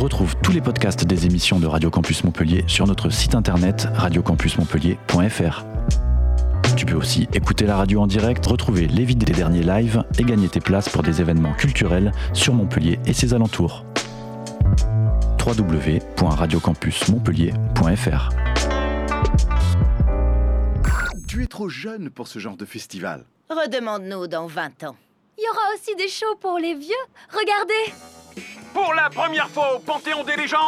Retrouve tous les podcasts des émissions de Radio Campus Montpellier sur notre site internet radiocampusmontpellier.fr. Tu peux aussi écouter la radio en direct, retrouver les vidéos des derniers lives et gagner tes places pour des événements culturels sur Montpellier et ses alentours. www.radiocampusmontpellier.fr. Tu es trop jeune pour ce genre de festival. Redemande-nous dans 20 ans. Il y aura aussi des shows pour les vieux. Regardez! Pour la première fois au Panthéon des légendes,